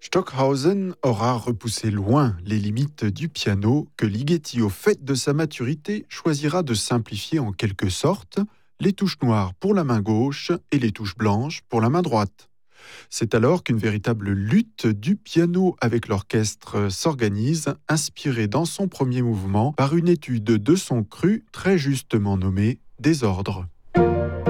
Stockhausen aura repoussé loin les limites du piano que Ligeti, au fait de sa maturité, choisira de simplifier en quelque sorte, les touches noires pour la main gauche et les touches blanches pour la main droite. C'est alors qu'une véritable lutte du piano avec l'orchestre s'organise, inspirée dans son premier mouvement par une étude de son cru très justement nommé Désordre.